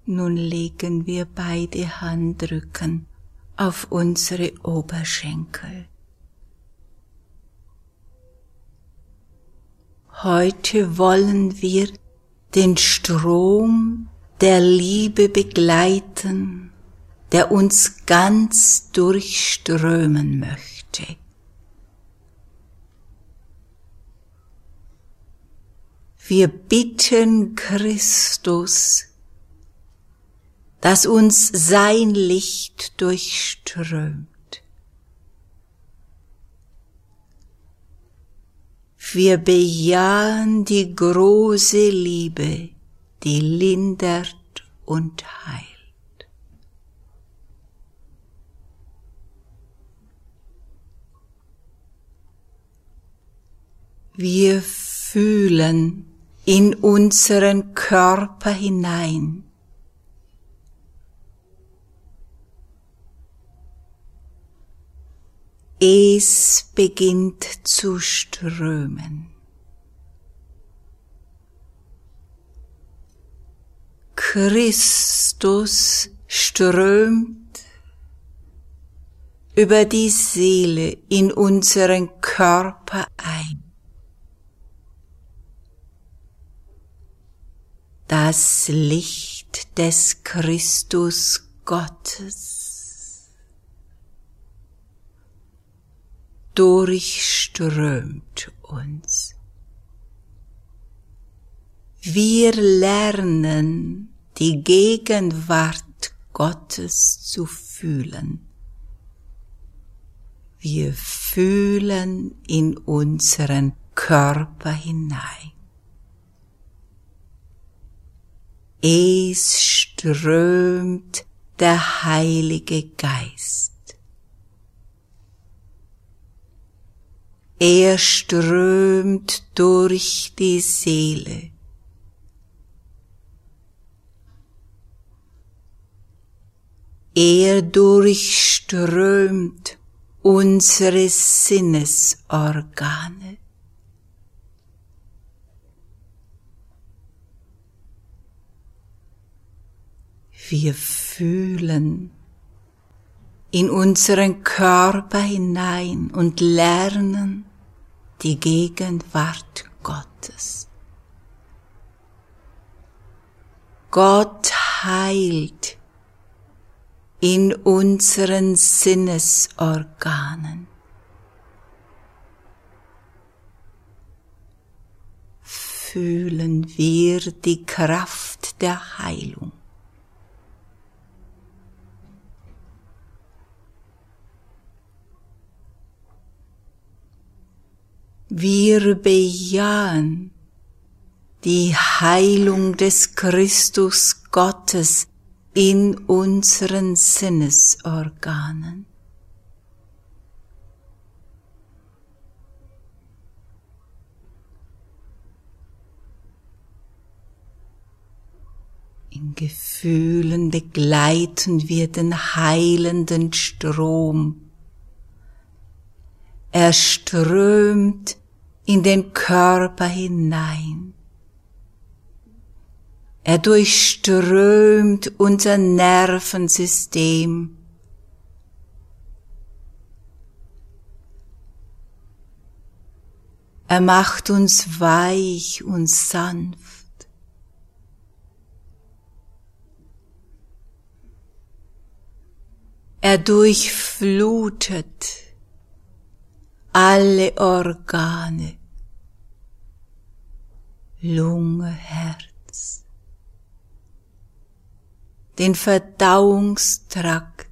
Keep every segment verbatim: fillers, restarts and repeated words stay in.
Nun legen wir beide Handrücken auf unsere Oberschenkel. Heute wollen wir den Strom der Liebe begleiten, der uns ganz durchströmen möchte. Wir bitten Christus, dass uns sein Licht durchströmt. Wir bejahen die große Liebe, die lindert und heilt. Wir fühlen in unseren Körper hinein. Es beginnt zu strömen. Christus strömt über die Seele in unseren Körper ein. Das Licht des Christus Gottes durchströmt uns. Wir lernen, die Gegenwart Gottes zu fühlen. Wir fühlen in unseren Körper hinein. Es strömt der Heilige Geist. Er strömt durch die Seele. Er durchströmt unsere Sinnesorgane. Wir fühlen in unseren Körper hinein und lernen die Gegenwart Gottes. Gott heilt in unseren Sinnesorganen. Fühlen wir die Kraft der Heilung. Wir bejahen die Heilung des Christus Gottes in unseren Sinnesorganen. In Gefühlen begleiten wir den heilenden Strom. Er strömt in den Körper hinein. Er durchströmt unser Nervensystem. Er macht uns weich und sanft. Er durchflutet alle Organe, Lunge, Herz, den Verdauungstrakt,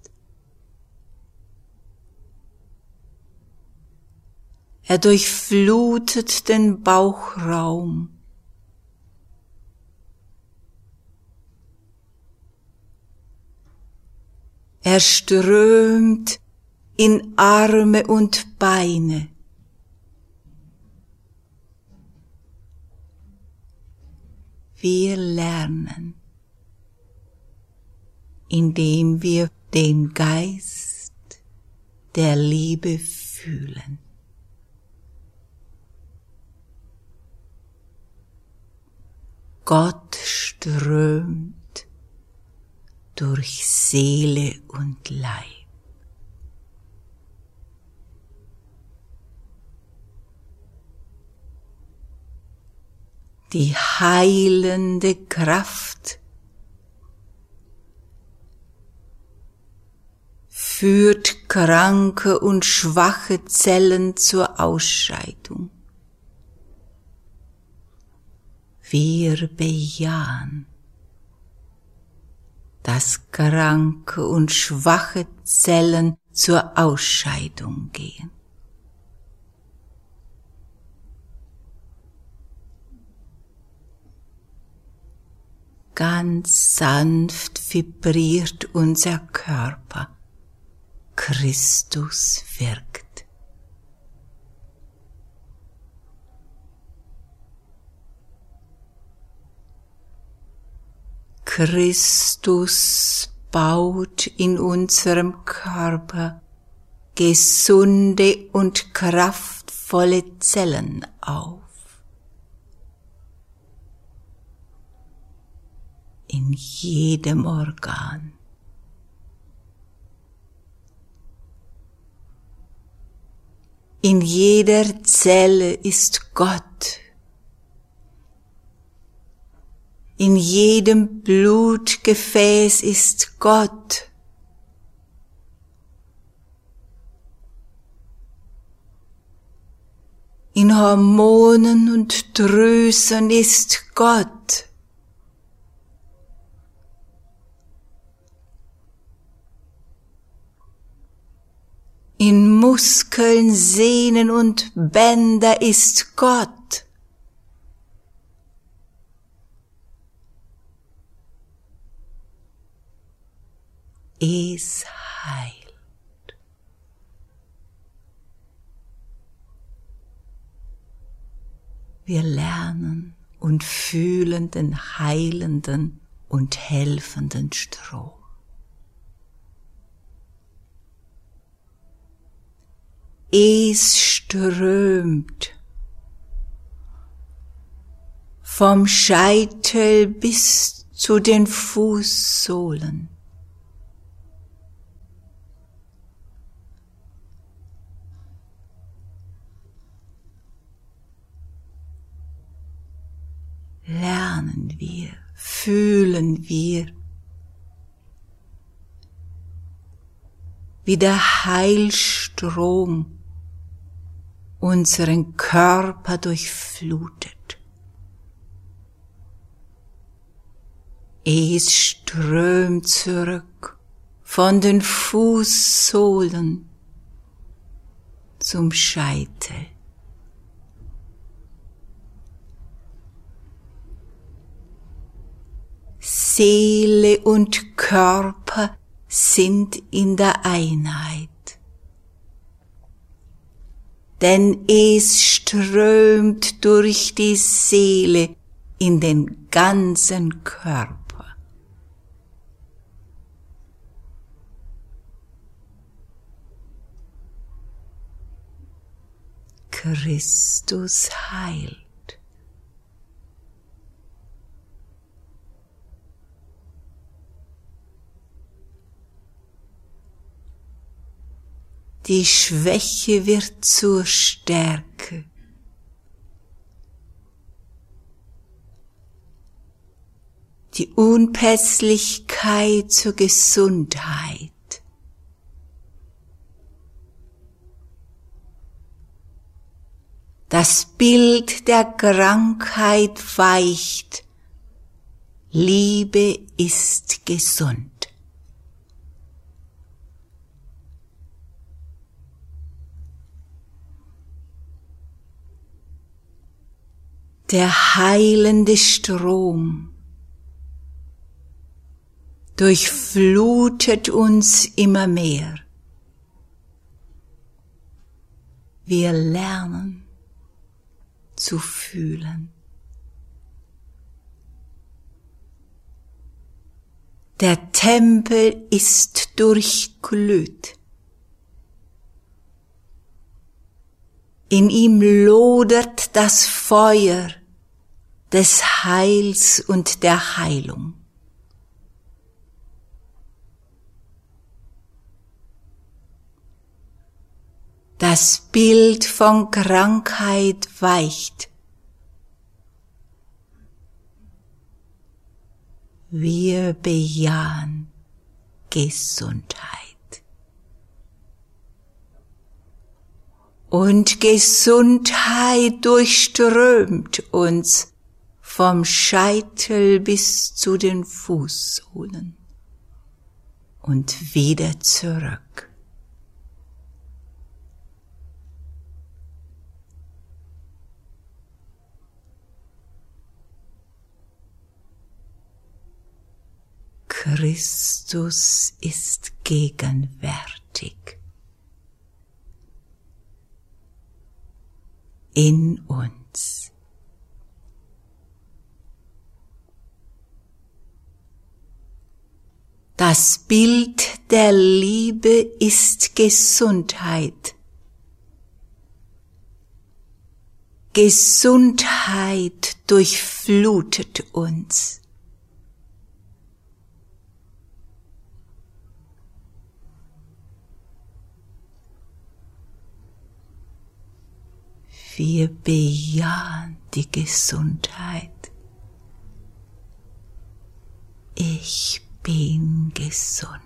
er durchflutet den Bauchraum, er strömt in Arme und Beine. Wir lernen, indem wir den Geist der Liebe fühlen. Gott strömt durch Seele und Leib. Die heilende Kraft führt kranke und schwache Zellen zur Ausscheidung. Wir bejahen, dass kranke und schwache Zellen zur Ausscheidung gehen. Ganz sanft vibriert unser Körper. Christus wirkt. Christus baut in unserem Körper gesunde und kraftvolle Zellen auf. In jedem Organ. In jeder Zelle ist Gott. In jedem Blutgefäß ist Gott. In Hormonen und Drüsen ist Gott. In Muskeln, Sehnen und Bänder ist Gott. Es heilt. Wir lernen und fühlen den heilenden und helfenden Strom. Es strömt vom Scheitel bis zu den Fußsohlen. Lernen wir, fühlen wir, wie der Heilstrom unseren Körper durchflutet. Es strömt zurück von den Fußsohlen zum Scheitel. Seele und Körper sind in der Einheit. Denn es strömt durch die Seele in den ganzen Körper. Christus heilt. Die Schwäche wird zur Stärke. Die Unpässlichkeit zur Gesundheit. Das Bild der Krankheit weicht. Liebe ist gesund. Der heilende Strom durchflutet uns immer mehr. Wir lernen zu fühlen. Der Tempel ist durchglüht. In ihm lodert das Feuer des Heils und der Heilung. Das Bild von Krankheit weicht. Wir bejahen Gesundheit. Und Gesundheit durchströmt uns vom Scheitel bis zu den Fußsohlen und wieder zurück. Christus ist gegenwärtig in uns. Das Bild der Liebe ist Gesundheit. Gesundheit durchflutet uns. Wir bejahen die Gesundheit. Ich bin gesund.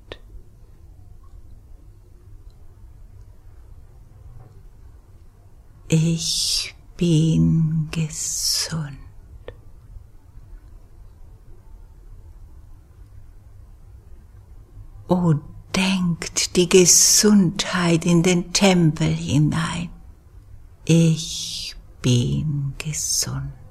Ich bin gesund. O, denkt die Gesundheit in den Tempel hinein. Ich bin gesund.